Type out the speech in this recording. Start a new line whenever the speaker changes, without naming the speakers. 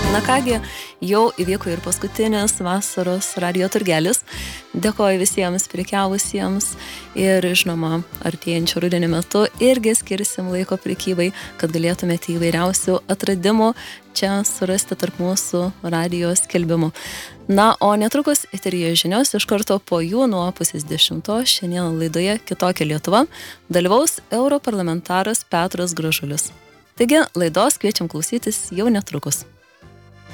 Na kągi, jau įvyko ir paskutinis vasaros radio turgelis. Dėkoju visiems prekiavusiems ir, žinoma, artėjančio rudenio metu irgi skirsim laiko prekybai, kad galėtumėte įvairiausių atradimų čia surasti tarp mūsų radio skelbimų. Na, o netrukus eteryje žinios iš karto po jų nuo 9:30 šiandien laidoje Kitokia Lietuva dalyvaus europarlamentaras Petras Gražulis. Taigi, laidos kviečiam klausytis jau netrukus.